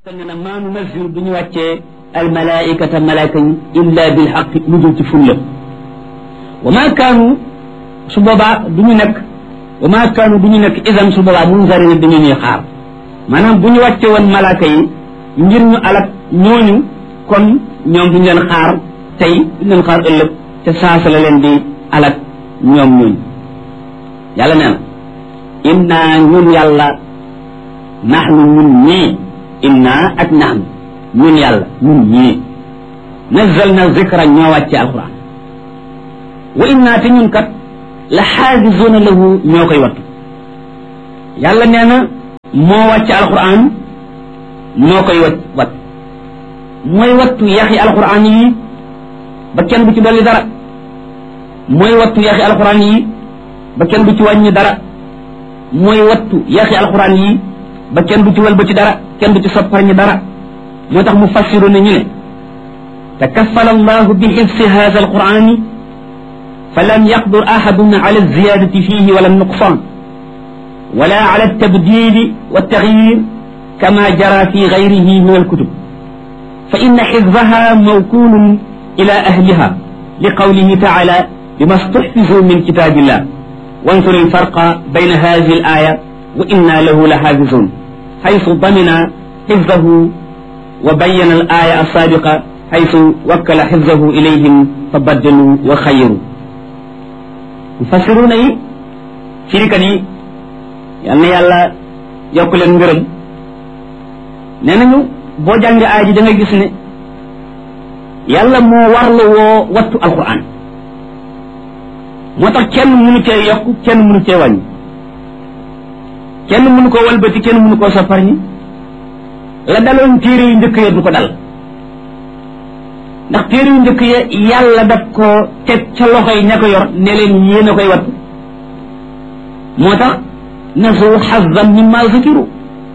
ne maa nunazzilu duñu wàccee almalaikata malaaka yi illa bil xaqi lu dul ci fulla wa maa kaanu su boobaa duñu nekk wa maa kaanu duñu nekk idan su boobaa munzarina dañu ñuy xaar maanaam bu ñu wàcce woon malaaka yi ngir ñu alak ñooñu kon ñoom duñu leen xaar tey duñu leen xaar ëllëg te saasa la leen di alak ñoom ñooñu yàlla nee na inna ñun yàlla naxnu ñun ñii inna ak naxnu ñun yàlla ñun ñii nazzalna zikra ñoo wàcce alquran wa inna te ñun kat la xaafisuuna lahu ñoo koy wattu yàlla nee na moo wàcce alquran moo koy wat mooy wattu yaxi alquran yi ba kenn bu ci dolli dara mooy wattu yaxi alquran yi ba kenn bu ci wàññi dara mooy wattu yaxi alquran yi ba kenn du ci wal ba ci dara kenn du ci soppar ñi dara moo tax mu fassiru ne ñu ne takaffala allahu bi xifsi hada alqurani fa lam yaqdur ahadun ala alziyadati fihi wala alnuqsan wala ala altabdili waltaxyir kama jara fi gayrihi min alkutub fa inna xifdaha mawkulun ila ahliha liqawlihi taala bima stuxfizu min kitabillah wansur alfarqa bayna hadihi alaya wa inna lahu la xaafizun xaysu damina xifdahu wa bayyana al aya alsaabiqa xaysu wakkala xifdahu ilayhim fa baddalu wa xayiru mufassiruna yi firikat yi yal na yàlla yokk leen ngërëm nee nañu boo jàngi aaya ji da nga gis ne yàlla moo warla woo wattu alquran moo tax kenn mënu cee yokk kenn mënu cee wàññi kenn mënu koo walbati kenn mënu koo sopparñi la daloon téere yu njëkk ya du ko dal ndax téere yu njëkk ya yàlla daf ko teg ca loxo yi ña ko yor ne leen yéen a koy wattu moo tax nasu xazan mimma zukiru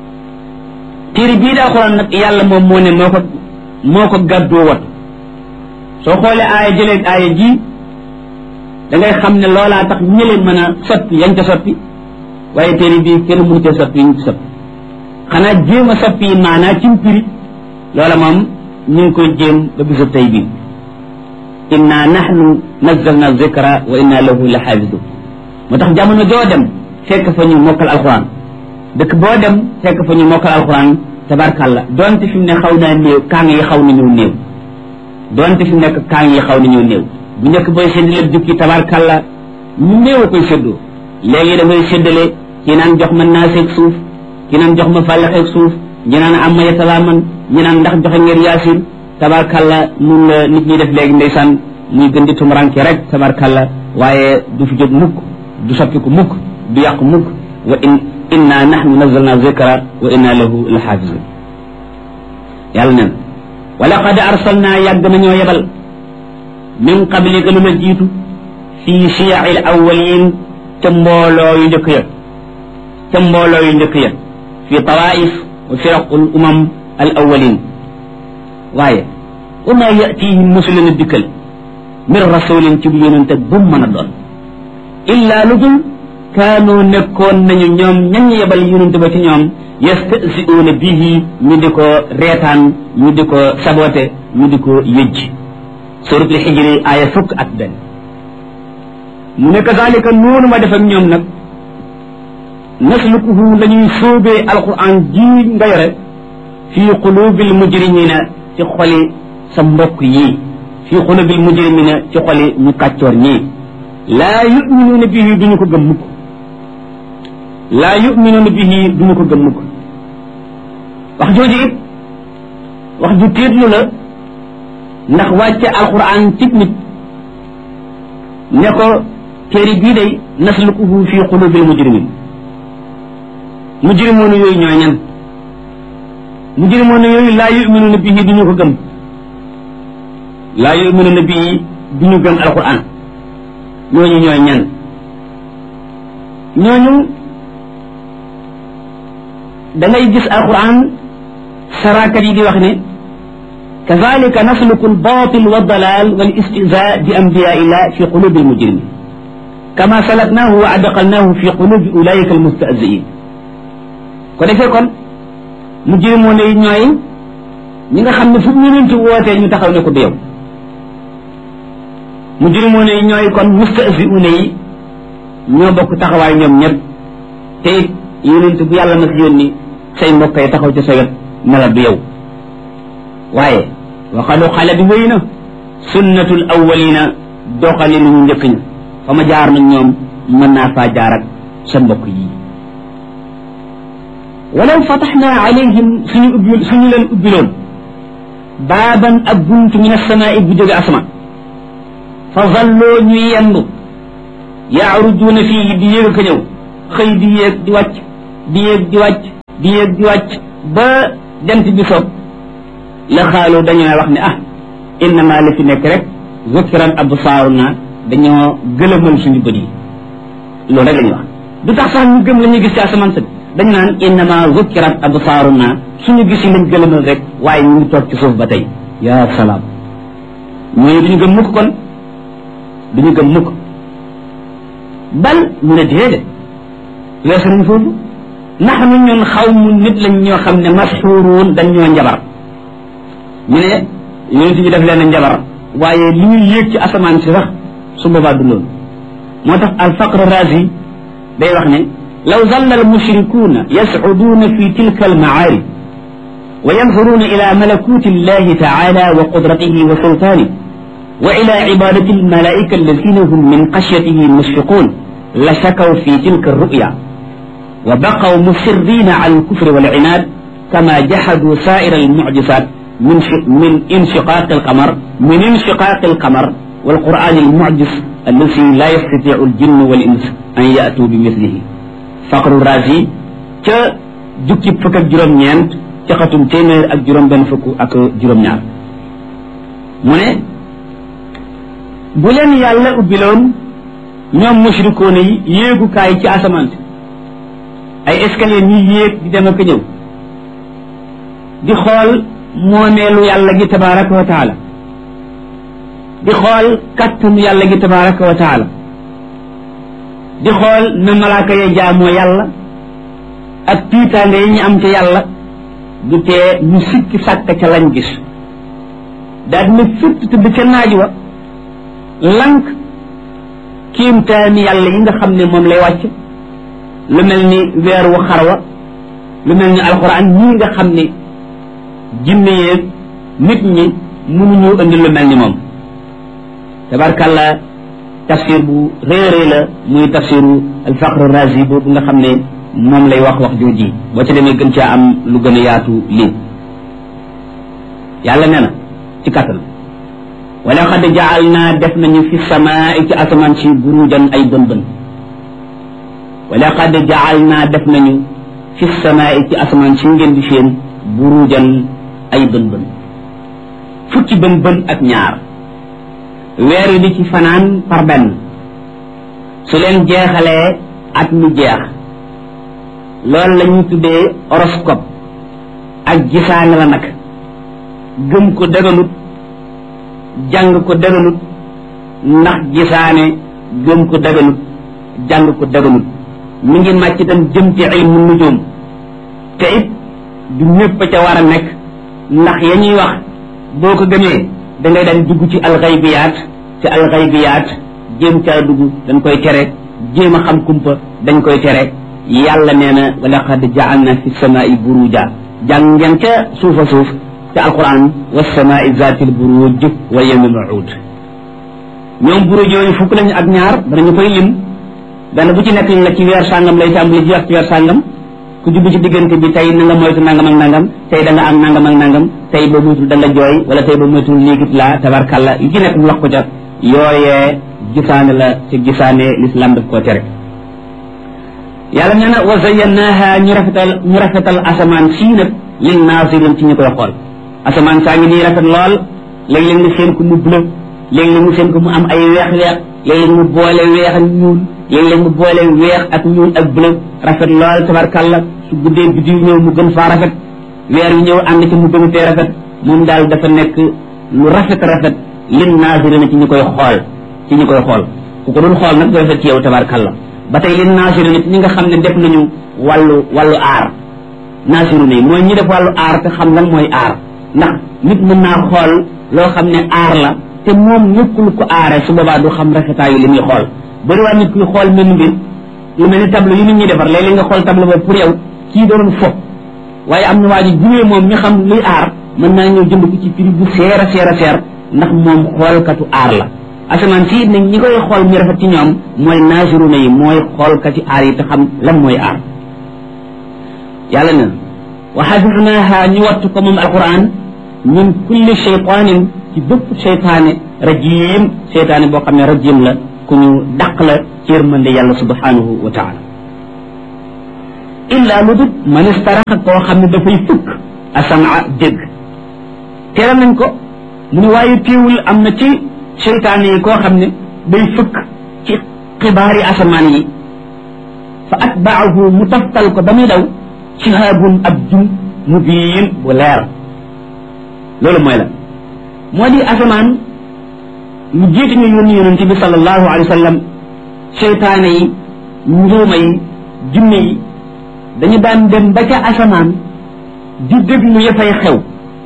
téere bii daa xoolal nag yàlla moom moo ne moo ko gàddoo wattu soo xoolee aaya jëlee aaya ji da ngay xam ne loolaa tax ñële mën a soppi yañ ca soppi waaye téere bii kenn mënu cee soppi ñu ci soppi xanaa jéem a soppi yi maanaa ci mpiri loola moom ñu ngi koy jéem ba bisu tey bii inna nahnu nazzalna zikra wa inna lahu la xaafidun moo tax jamono joo dem fekk fa ñu mokkal alquran dëkk boo dem fekk fa ñu mokkal alquran tabarkàlla doonte fi mu ne xaw naa néew kaang yi xaw nañu néew doonte fi mu nekk kaang yi xaw nañu néew bu njëkk booy séddale jukki tabarkàlla ñu néew a koy séddoo léegi da ngay séddale ci naan jox ma naaseeg suuf ci naan jox ma fàllaxeeg suuf ñi naan am ma yatalaaman ñi naan ndax joxe ngeen yaasin tabarkàlla mun la nit ñi def léegi ndeysaan muy gën di tumuranke rek tabarkàlla waaye du fi jóg mukk du soppiku mukk du yàqu mukk wa inna nahnu nazzalna zikra wa inna lahu la xaafizun yàlla nen wa laqad arsalna yàgg nañoo yebal min qablika lu la jiitu fii shiya'i al awwalin ca mbooloo yu njëkk ya ca mbooloo yu njëkk ya fi tawaif wa firaqul umam al awwalin waaye wa ma yatihim musulina dikkal min rasulin ci bu yonente bu mën a doon illa lu dul kaanoo nekkoon nañu ñoom ñañ yebal yonente ba ci ñoom yastasiuuna bihi ñu di ko reetaan ñu di ko sabote ñu di ko yëjj suratul xijri aaya fukk ak benn mu ne kazalika noonu ma def ak ñoom nag naslukuhu la ñuy sóobee alquran ji nga yore fii qulubil mujrimina ci xoli sa mbokk yi fii qulubil mujrimina ci xoli ñu kàccoor ñii laa yuminuuna bihi duñu ko gëm mukk laa yuminuuna bihi duñu ko gëm mukk wax jooju it wax ju tiitlu la ndax wàcce alquran ci nit ne ko téere bii day naslukuhu fii qulubil mujrimin mujrimoon yooyu ñooy ñan mujrimoon yooyu laa yuminuuna bihi duñu ko gëm laa yuminuuna bihi duñu gëm alquran ñooñu ñooy ñan ñooñu da ngay gis alquran saraakat yi di wax ne kazalika nasluku albatil waddalal wal istihza bi anbiyaillah fi qulubi almujrimin kama salaknahu wa adqalnahu fi qulubi ulaika almustahziin ko defee kon mujrimoon yi ñooy ñi nga xam ne fu yonent wootee ñu taxaw ne ko du yow mujrimoon yi ñooy kon mustahzi'uun yi ñoo bokk taxawaay ñoom ñëpp te it yonent bu yàlla mas yónni say mbokk yi taxaw ci sa wet ne la du yow waaye waxadu xale bi wéy na sunnatul awwalina doxali lu ñu njëkk ña fa ma jaar nag ñoom mën naa faa jaar ak sa mbokk yi walaw fataxnaa alayhim suñu leen ubbiloon baaban ak bunt min asamaai bu jóge asamaan fa zalloo ñuy yendu yaarujuuna fii di yéeg ka ñëw xëy di yéeg di wàcc di yéeg di wàcc di yéeg di wàcc ba jant bi soog la xaaloo dañoo wax ne innama la fi nekk rek zukkirat absaaruna dañoo gëlëmal suñu bët yi loolu rek la ñuy wax du tax sax ñu gëm la ñuy gis ci asamaan sa dañ naan innama zukkirat absaaruna suñu gis yi lañ gëlëmal rek waaye ñu ngi toog ci suuf ba tey yaa salaam ñooñu duñu gëm mukk kon duñu gëm mukk bal mu ne déedéet weesu nañ foofu naxnu ñun xawmu nit lañ ñoo xam ne masxuuruun dañ ñoo njabar ñu ne yonent bi def leen njabar waaye li ñuy yéeg ci asamaan si sax su boobaa du loolu moo tax alfaqr razi day wax ne law zalla almushrikuuna yascuduuna fi tilka almacaarib wa yanzuruuna ila malakuti allahi taala wa qudratihi wa sultaanihi wa ila cibadati almalaa'ika alladina hum min xashyatihi mushfiquun la shakaw fi tilka alru'ya wa baqaw musirriina ala alkufri walcinaad kama jaxaduu saa'ira almucjisaat من انشقاق القمر والقرآن المعجز الذي لا يستطيع الجن والإنس أن يأتوا بمثله فقر الرازي تا جوكي فك ak juróom ñeent ca xatum téeméer ak juróom benn fukk ak juróom ñaar mu ne bu leen yàlla ubbiloon ñoom mushrikoon yi yéegukaay ci asamaan ay escalier ñuy yéeg di dem ak ñëw di xool moomeelu yàlla gi tabaraka wa taala di xool kattanu yàlla gi tabaraka wa taala di xool na malaaka ya jaamoo yàlla ak tiitaange yi ñu am ci yàlla du tee ñu sikki sàkk ca lañ gis daal dina fitt tëdd ca naaj wa lank kiimtaani yàlla yi nga xam ne moom lay wàcc lu mel ni weer wu xarwa lu mel ni alquran ñii nga xam ne jinne yeeg nit ñi mënuñu indi lu mel ni moom tabarkàlla tafsir bu réerée la muy tafsiru alfaqr razi boobu nga xam ne moom lay wax jooji boo ca demee gën caa am lu gën a yaatu lii yàlla nee na ci kàttan wa laqad ja'alna def nañu fi samaa'i ci asamaan si burujan ay bën bën wa laqad ja'alna def nañu fi samaa'i ci asamaan si ngeen di seen burujan ay bën bën fukki bën bën ak ñaar weer yi di ci fanaan par benn su leen jeexalee at mi jeex loolu la ñuy tuddee horoscope ak gisaane la nag gëm ko dëgganut jàng ko dëgganut ndax gisaane gëm ko dëgganut jàng ko dëgganut mi ngi màcc itam jëm ci ilmu nujum te it du ñëpp ca war a nekk ndax ya ñuy wax boo ko gëmee da ngay daan dugg ci alxaybiyaat te alxaybiyaat jéem caa dugg dañ koy tere jéem a xam kumpa dañ koy tere yàlla nee na wa laqad ja'alna fi samaa'i buruja jàng ngeen ca suufa suuf ca alquran wa samaa'i zaatil buruj wa yawmil maw'ud ñoom buruj yooyu fukk lañu ak ñaar danañu koy lim benn bu ci nekk la ci weer sàngam lay tàmbali jeex ci weer sàngam ku jubbi ci diggante bi tey na nga moytu nangam ak nangam tey da nga am nangam ak nangam tey ba moytul da nga jooy wala tey ba moytul léegit la tabarkalla yu ci nekk ñu wax ko ca yooyee gisaane la ci gisaane l'islam daf koo tere yàlla nee na wa zayyanaha ñu rafetal asamaan sii nag lin naasirin ci ñu koy xool asamaan saa ngi nii rafet lool léeg-léeg nga seen ko mu bleu léeg-léeg nga seen ko mu am ay weex-weex léeg-léeg mu boole weex ak ñuul léeg-léeg mu boole weex ak ñuul ak bleu rafet lool tabarkalla su guddee biddi ñëw mu gën faa rafet weer wi ñëw ànd ci mu gën a tee rafet moom daal dafa nekk lu rafet lin naasirina ci ñu koy xool ku ko doon xool nag du rafet ci yow tabarkalla ba tey lin naasirina ci ñi nga xam ne def nañu wàllu aar naasiruna yi mooy ñi def wàllu aar te xam lan mooy aar ndax nit mën naa xool loo xam ne aar la te moom nekkul ko aare su boobaa du xam rafetaayu li muy xool bëri waa nit kuy xool mel mbir lu mel ni tableau yi nit ñi defar léeg-léeg nga xool tableau boobu pour yow kii doon fo waaye am na waa ji junee moom mi xam luy aar mën naa ñëw jënd ko ci prix bu seer a seer a seer ndax moom xoolkatu aar la asamaan si nag ñi koy xool mu rafet ci ñoom mooy naasiruna yi mooy xoolkati aar yi te xam lan mooy aar yàlla na wa xafisnaaha ñu wattu ko moom alquran min kulli shaytaanin ci bépp seytaane rajim seytaane boo xam ne rajim la ku ñu dàq la ci yërmande yàlla subhanahu wa taala illa lu dut man istaraxa koo xam ne dafay fukk asamaa dégg teeral nañ ko mu ne waaye teewul am na ci seytaane yi koo xam ne day fukk ci xibaari asamaan yi fa atbaahu mu taftal ko ba muy daw shihaabun ab jum mubiin bu leer loolu mooy la moo di asamaan lu jiitu ñu yónni yonente bi sallallahu alayhi wa sallam seytaane yi njuuma yi jinne yi dañu daan dem ba ca asamaan di déglu ya fay xew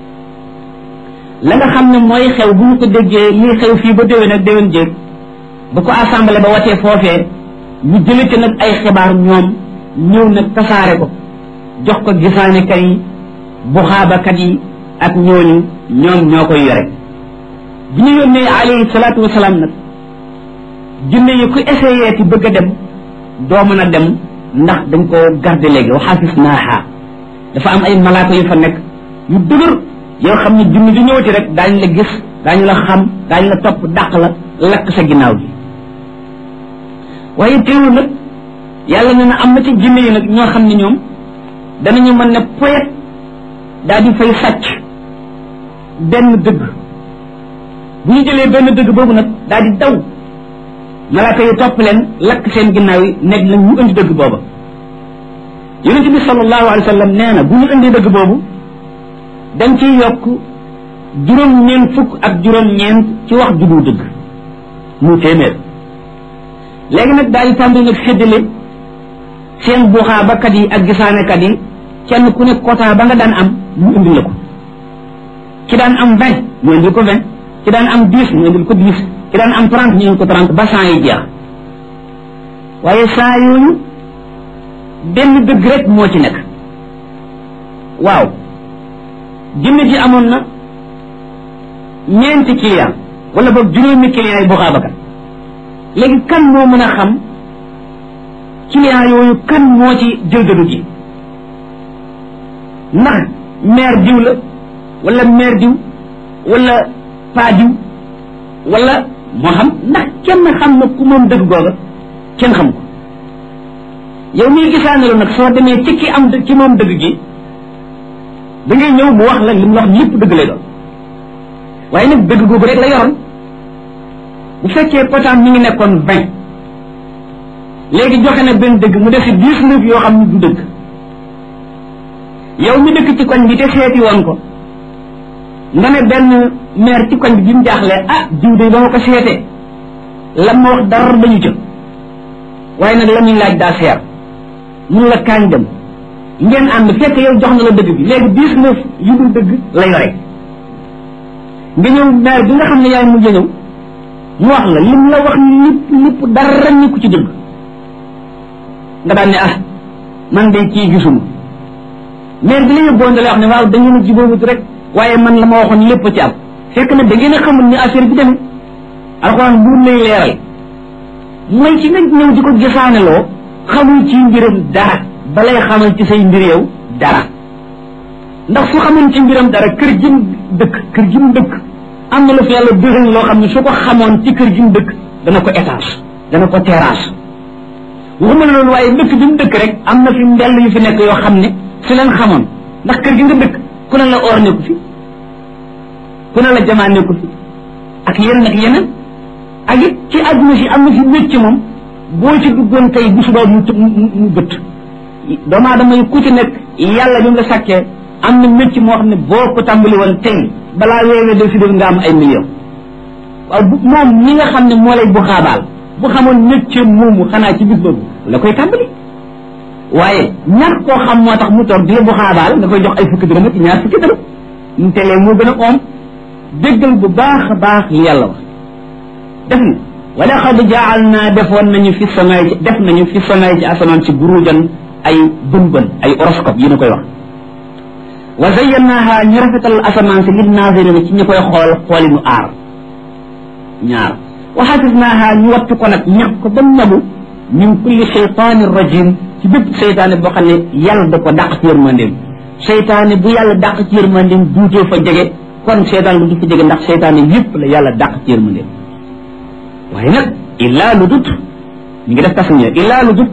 la nga xam ne mooy xew bu ñu ko déggee lii xew fii ba déwén ak déwén jéeg ba ko assemblée ba watee foofee ñu jële ci nag ay xibaar ñoom ñëw nag tasaare ko jox ko gisaanekat yi buxaabakat yi ak ñooñu ñoom ñoo koy yore bi ñu yónnee alayhi salaatu wasalaam nag jinne yi ku essayé ci bëgg a dem doo mën a dem ndax dañ ko garder léegi wa xafisnaaha dafa am ay malaaka yu fa nekk yu dëgër yoo xam ne jinne di ñëwati rek daañu la gis daañu la xam daañu la topp dàq la lakk sa ginnaaw bi waaye teewul nag yàlla nee na am na ci jinne yi nag ñoo xam ne ñoom danañu mën ne poète daal di fay sàcc benn dëgg bu ñu jëlee benn dëgg boobu nag daal di daw malaaka yi topp leen lakk seen ginnaaw yi nekk nag ñu indi dëgg booba yonente bi sallallahu alayhi wa sallam nee na bu ñu indi dëgg boobu dañ ciy yokk juróom-ñeent fukk ak juróom-ñeent ci wax ju dul dëgg mu téeméer léegi nag daal di tàmbali nag séddale seen buxaabakat yi ak gisaanekat yi kenn ku ne quota ba nga daan am ñu indil la ko ki daan am 20 ñu indil ko 20 ki daan am 10 ñu indil ko 10 ki daan am 30 ñu indil ko 30 ba 100 yi jeex waaye saa yooyu benn dëgg rek moo ci nekk waaw jinne ji amoon na ñeenti client wala boog juróomi client yi buxaabakat léegi kan moo mën a xam client yooyu kan moo ci jël dëgg gi ndax maire diw la wala maire diw wala paa diw wala moo xam ndax kenn xam na ku moom dëgg googa kenn xam ko yow miy gisaanelu nag soo demee ci ki am ci moom dëgg gi da ngay ñëw mu wax la li mu wax lépp dëgg lay doon waaye nag dëgg googu rek la yoroon bu fekkee potaan mi ngi nekkoon 20 léegi joxe na benn dëgg mu def ci 19 yoo xam ne du dëgg yow mi dëkk ci koñ bi te seeti woon ko nga ne benn maire ci koñ bi bi mu jaaxlee ah diw de ba ma ko seetee la ma wax dara dañu ca waaye nag la muy laaj daa seer mun la kaañ dem ngeen ànd fekk yow jox na la dëgg bi léegi 19 yu dul dëgg la yore nga ñëw maire bi nga xam ne yaay mujj ñëw mu wax la lim la wax lépp dara ñu ko ci dëgg nga daan ne ah man de kii gisuma maire bi la yóbboon da lay wax ne waaw da ngeen a jubóowut rek waaye man la ma waxoon lépp ci am fekk na da ngeen a xamul ni affaire bi demee alxuraan bu lay leeral mooy ci nga ñëw di ko gisaaneloo xamul ci mbiram dara balay xamal ci say mbir yow dara ndax su xamoon ci mbiram dara kër gi mu dëkk am na la fi yàlla dëxëñ loo xam ne su ko xamoon ci kër gi mu dëkk dana ko étage dana ko terrasse waxuma la loolu waaye dëkk bi mu dëkk rek am na fi mbell yu fi nekk yoo xam ne su leen xamoon ndax kër gi nga dëkk ku ne la or nekku fi ku ne la jamaa nekku fi ak yeneen ak yeneen ak it ci àdduna si am na fi métier moom boo ci duggoon tey bu subaa mu bët doomu aadama yi ku ci nekk yàlla bi nga sàkkee am na métier moo xam ne boo ko tàmbali woon tey balaa weewee de si def nga am ay millions waaw moom mi nga xam ne moo lay bu xaabaal bu xamoon métier moomu xanaa ci bis boobu la koy tàmbali waaye ñàkk koo xam moo tax mu toog di bu xaabaal nga koy jox ay fukki dërëm ak ñaar fukki dërëm mu telee moo gën a oom déggal bu baax a baax li yàlla wax def ni wa laqad ja'alna defoon nañu fi samaay def nañu fi samaay ci asamaan ci burujan ay bën ay horoscope yi ñu koy wax wa zayyanaha ñu rafetal asamaan si lin naazirina ci ñu koy xoolinu aar ñaar wa xafisnaha ñu wattu ko nag ñàkk ko ba ñabu min kulli shaytanin rajim ci bépp seytaane boo xam ne yàlla da ko dàq ci yërmandeem seytaane bu yàlla dàq ci yërmandeem duutoo fa jege kon seytaane bu du fa jege ndax seytaane yëpp la yàlla dàq ci yërmandeem waaye nag illaa lu dut ñu ngi def tasmiya illaa lu dut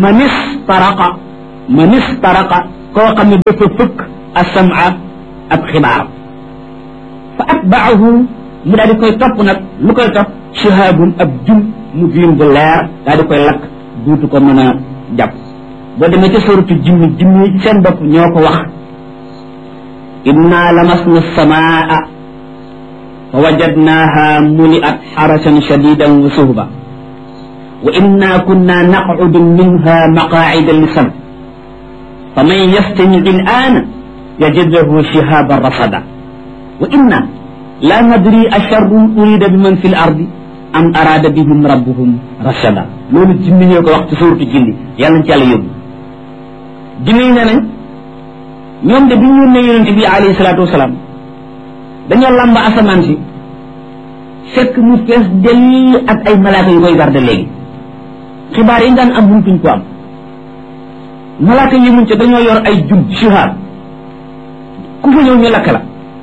man istaraqa koo xam ne dafa fëkk as-sam'a ab xibaar fa atba'ahu mu daal di koy topp nag lu koy topp shihaabun ab jum mu biin bu leer daal di koy lakk duutu ko mën a jàpp boo demee ca suuratu jinni ci seen bopp ñoo ko wax inna lamasna as-samaa fa wajadnaha muli'at harasan shadidan wa suhba wa inna kunna naq'udu minha maqa'ida lis-sam' faman yastami' al-ana yajid lahu shihaban rasada wa inna la nadri asharrun urida biman fi l-ardi am arada bihim rabbuhum rashada loolu jinni ñoo ko wax ci suuratu jinni yàlla nañ ci yàlla yóbbu jinni yi ne nañ ñoom de bi ñu yónnee yonente bi alayhi salaatu wasalaam dañoo làmb asamaan si fekk mu fees dell ak ay malaaka yu koy garde léegi xibaar yi daan am mënutuñ ko am malaaka yi muñ ca dañoo yor ay jum shihaab ku fa ñëw ñu lakk la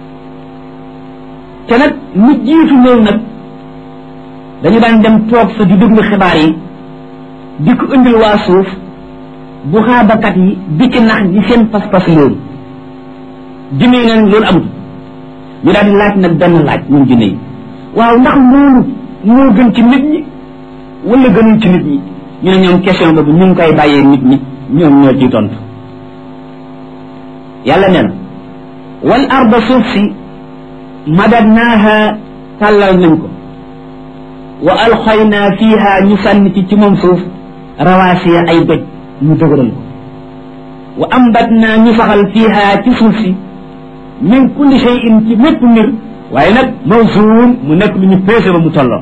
te nag mu jiitu ñëw nag dañu daan dem toog fa di déglu xibaar yi di ko indil waa suuf bu xaabakat yi di ci nax di seen pas-pas loolu jinne yi neen loolu amut ñu daal di laaj nag benn laaj ñun jinne yi waaw ndax loolu moo gën ci nit ñi wala gënul ci nit ñi ñu ne ñoom question boobu ñu ngi koy bàyyee nit ñi ñoom ñoo ciy tontu yàlla nee na wal arda suuf si madadnaaha tàllal nañ ko wa alxaynaa fiiha ñu sànni ci moom suuf rawaasiya ay doj ñu dëgëral ko wa ambatnaa ñu saxal fiiha ci suuf si min kulli shay'in ci mépp mbir waaye nag mawzuun mu nekk lu ñu peese ba mu tolloo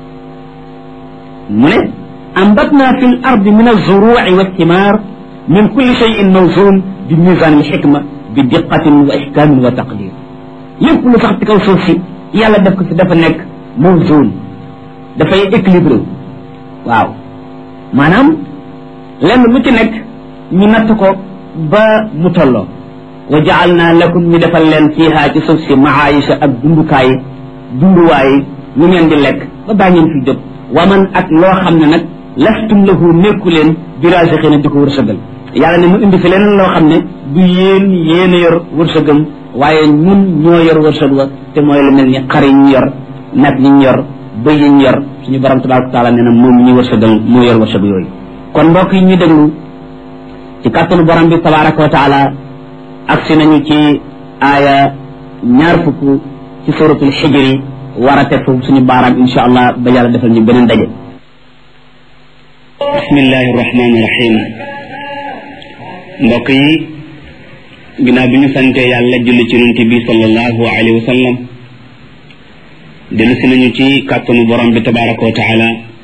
mu ne ambatnaa fi l ardi min alzuruuci walthimar min kulli shay'in mawzuun bi misaan alxikma bi diqatin wa ihkaamin wa taqdir lépp lu sax ci kaw suuf si yàlla def ko fi dafa nekk mawzuun dafay équilibré waaw maanaam lenn lu ci nekk ñu natt ko ba mu tolloo wa ja'alna lakum ñu defal leen fiiha ci suuf si maayisha ak dunduwaay lu ngeen di lekk ba baa ngeen fi jóg wa man ak loo xam ne nag lastum lahu nekku leen biraasixina di ko wërsëgal yàlla ne mu indi fi leneen loo xam ne du yéen a yor wërsëgam waaye ñun ñoo yor wërsëg wa te mooy lu mel ni xar yi ñu yor nag yi ñu yor bëy yi ñu yor suñu borom tabaraka wa taala nee na moom ñu wërsëgal moo yor wërsëg yooyu kon mbokk yi ñu déglu ci kàttanu borom bi tabaraka wa taala agsi nañu ci aaya ñaar fukk ci suratul xijri war a teg foofu suñu baaraam insha allah ba yàlla defal ñu beneen daje bismillahi rahmaani rahim mbokk yi ginnaaw bi ñu sante yàlla julli ci yonent bi sallallahu alayhi wa sallam dellu si nañu ci kàttanu borom bi tabaraka wa taala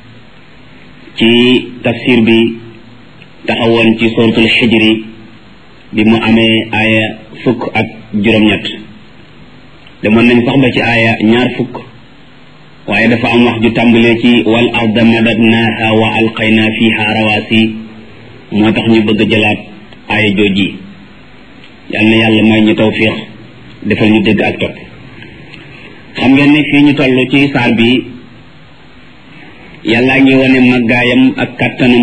ci tafsir bi taxawoon ci suratul xijri bi mu amee aaya fukk ak juróom-ñett demoon nañ sax ba ci aaya ñaar fukk waaye dafa am wax ju tàmbalee ci wal arda madadnaaha wa alqaynaa fiha rawaasi moo tax ñu bëgg a jëlaat aaya jooji yal na yàlla may ñu tawfiix defal ñu dégg ak topp xam ngeen ne fii ñu toll ci saar bi yàllaa ngi wane màggaayam ak kàttanam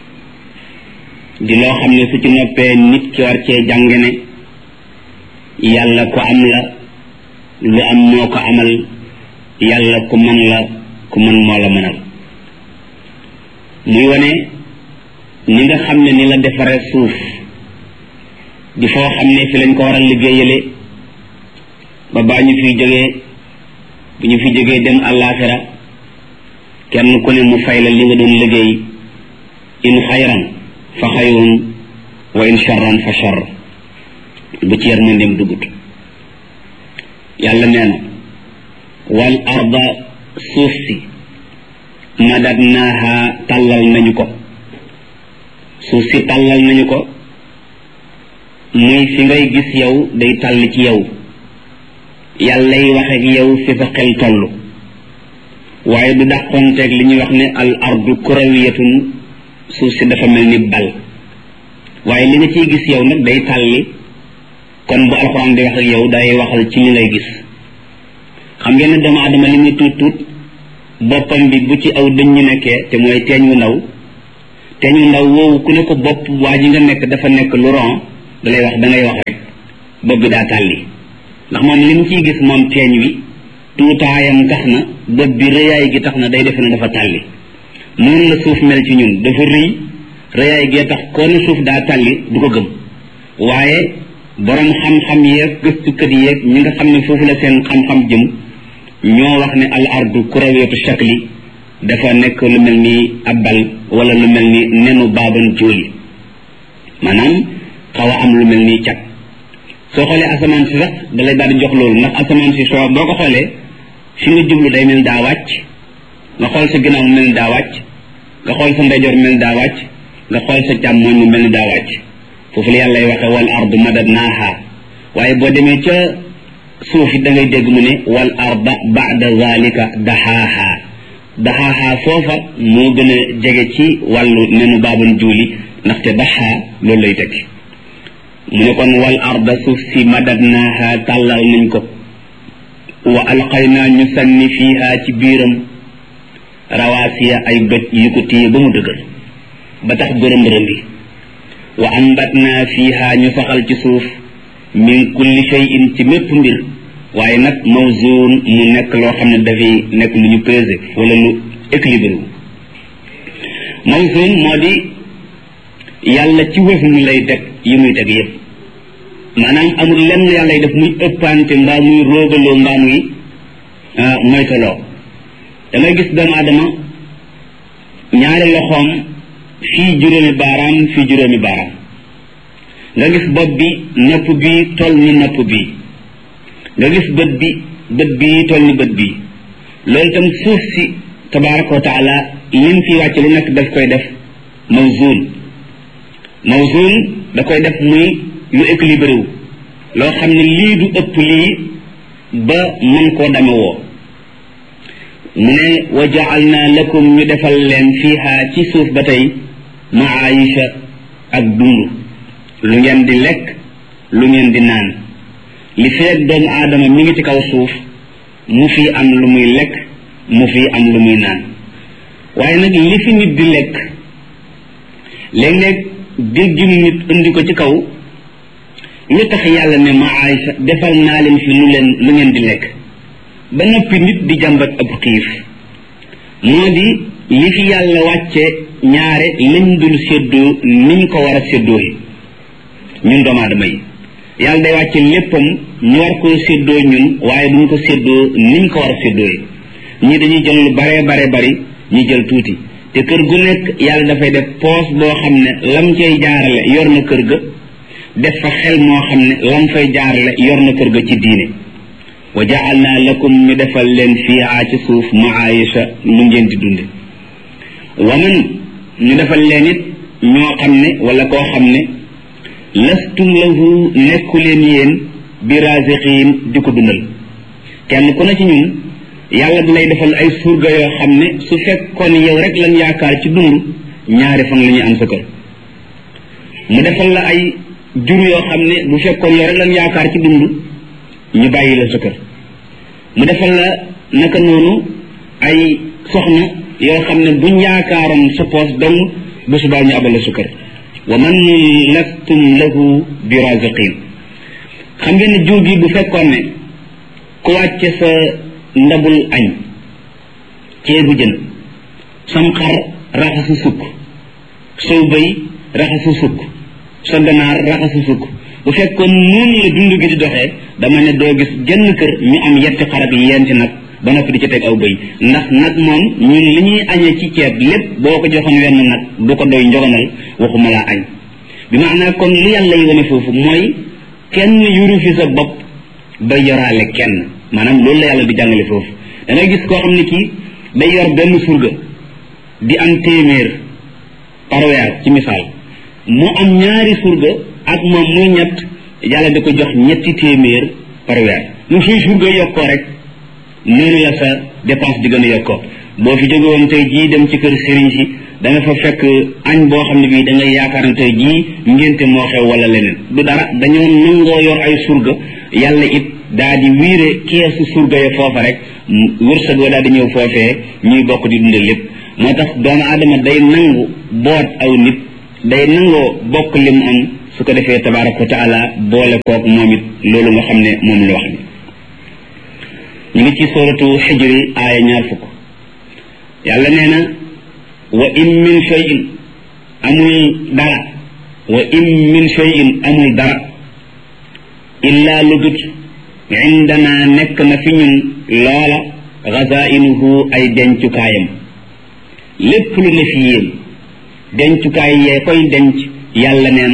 di loo xam ne su ci noppee nit ki war cee jàng ne yàlla ku am la lu am moo ko amal yàlla ku mën la ku mën moo la mënal muy wane ni nga xam ne ni la defaree suuf di foo xam ne fi lañ ko war a liggéeyale ba baa ñu fiy jógee bu ñu fi jógee dem àllaaxira kenn ku ne mu fay la li nga doon liggéey in xayran fa xayrun wa in charran fa charr bu ci yërmandeem dugut yàlla nee na wal arda suuf si madadnaaha tàllal nañu ko suuf si tàllal nañu ko muy fi ngay gis yow day tàll ci yow yàllay wax ak yow fi sa xel toll waaye du dàqonteeg li ñuy wax ne al ardu kurawiyatun suuf si dafa mel ni bal waaye li nga ciy gis yow nag day tàlli kon bu alxuraan di wax ak yow day waxal ci li ngay gis xam ngeen ne doomu adama li muy tuut tuut boppam bi bu ci aw dëñ ñu nekkee te mooy teeñ wu ndaw woowu ku ne ko bopp waa ji nga nekk dafa nekk lu ron da lay wax da ngay wax rek bopp bi daa tàlli ndax moom li mu ciy gis moom teeñ wi tuutaayam tax na bopp bi rëyaay gi tax na day defe ne dafa tàlli noonu la suuf mel ci ñun dafa rëy rëyaay gee tax koo ne suuf daa tàlli du ko gëm waaye borom xam-xam yeeg gëstukat yeeg ñi nga xam ne foofu la seen xam-xam jëm ñoo wax ne al ardu kurawiyatu shakli dafa nekk lu mel ni ab bal wala lu mel ni nenu baaban jóoli maanaam xaw a am lu mel ni cat soo xoolee asamaan si sax da lay daal di jox loolu ndax asamaan si soo boo ko xoolee fi nga jublu day mel daa wàcc nga xool sa ginnaaw mu mel ni daa wàcc nga xool sa ndeyjoor mel ni daa wàcc nga xool sa càmmooñ mu mel ni daa wàcc foofu la yàlla waxe wal ardu madadnaaha waaye boo demee ca suuf it da ngay dégg mu ne wal arda ba'da zalika daxaaha foofa moo gën a jege ci wàllu nenu baabun juuli ndaxte daxaa loolu lay tekki mu ne kon wal arda suuf si madadnaaha tàllal nañ ko wa alqaynaa ñu sànni fiiha ci biiram rawaasiya ay doj yu ko téye ba mu dëgër ba tax bërëm-bërëm bi wa ambatnaa fiiha ñu saxal ci suuf min kulli shay'in ci mépp mbir waaye nag mawzuun mu nekk loo xam ne dafay nekk lu ñu pesé wala lu équilibré wu mawzuun moo di yàlla ci wëfin lay teg yi muy teg yépp maanaam amul lenn yàlla def muy ëppante mbaa muy róogaloo mbaa muy moytaloo da ngay gis doomu adama ñaari loxoom fii juróomi baaraam fii juróomi baaraam nga gis bopp bi nopp bi toll ni nopp bi nga gis bët bi toll ni bët bi loolu itam suuf si tabaraka wa taala lim fi wàcc lu nekk daf koy def mawzun da koy def muy lu équilibré wu loo xam ne lii du ëpp lii ba mën koo dame woo mu ne wa ja'alna lakum ñu defal leen fiiha ci suuf ba tey maayisha ak dund lu ngeen di lekk lu ngeen di naan li feeg doomu aadama mi ngi ci kaw suuf mu fi am lu muy lekk mu fi am lu muy naan waaye nag li fi nit di lekk léeg-léeg déggin nit indi ko ci kaw lu tax yàlla ne maayisha defal naa leen fi lu ngeen di lekk ba noppi nit di jàmbat ab xiif moo di li fi yàlla wàcce ñaare lañ dul séddoo niñ ko war a séddoo yi ñun doomu aadama yi yàlla day wàcce léppam ñu war koo séddoo ñun waaye duñ ko séddoo niñ ko war a séddoo yi ñii dañuy jël lu bare bari ñi jël tuuti te kër gu nekk yàlla dafay def poos boo xam ne lam cay jaarale yor na kër ga def fa xel moo xam ne lam fay jaarale yor na kër ga ci diine wa ja'alna lakum ñu defal leen fiihaa ci suuf maayisha lu ngeen di dunde wa man ñu defal leen it ñoo xam ne wala koo xam ne lastum lahu nekku leen yéen bi raziqiin di ko dundal kenn ku ne ci ñun yàlla du lay defal ay surga yoo xam ne su fekkoon yow rek lañ yaakaar ci dund ñaari fan la ñuy am sa kër mu defal la ay jur yoo xam ne bu fekkoon yow rek lañ yaakaar ci dund ñu bàyyi la sa kër mu defal la naka noonu ay soxna yoo xam ne buñ yaakaaroon sa poos dong bu subaa ñu abal la sa kër wa man lastum lahu bi raziqin xam ngeen ne jur gi bu fekkoon ne ku wàcce sa ndabul añ ceebu jën sam xar raxasu sukk sow bëy raxasu sukk sa ganaar raxasu sukk bu fekkoon noonu la dund gi di doxee dama ne doo gis genn kër ñu am yetti xar ak yenti nag ba noppi di ci teg aw bëy ndax nag moom ñun li ñuy añee ci ceeb lépp boo ko joxoon wenn nag du ko doy njoganal waxuma laa añ bi maanaa kon li yàlla yi wane foofu mooy kenn yuru fi sa bopp ba yoraale kenn maanaam loolu la yàlla di jàngale foofu da ngay gis koo xam ne kii day yor benn surga di am téeméer par weer ci misaal mu am ñaari surga ak moom muy ñett yàlla di ko jox ñetti téeméer par weer mu suy surga yokkoo rek noonu la sa dépense di gën a yokkoo boo fi jóge woon tey jii dem ci kër sëriñ si da nga fa fekk añ boo xam ne bii da ngay yaakaar ne tey jii ngénte moo xew wala leneen du dara dañoo nangoo yor ay surga yàlla it daa di wiire keesu surga ya foofa rek wërsëg wa daa di ñëw foofee ñuy bokk di dundal lépp moo tax doomu aadama day nangu boot aw nit day nangoo bokk li mu am su ko defee tabaraka wa taala boole kook moom it loolu nga xam ne moom la wax ni ñu ngi ci suratu xijri aaya 20 yàlla nee na wa in min shay'in amul dara wa in min shay'in amul dara illa lu dut indana nekk na fi ñun loola xazainuhu ay dencukaayam lépp lu ne fi yéen dencukaay yee koy denc yàlla nee na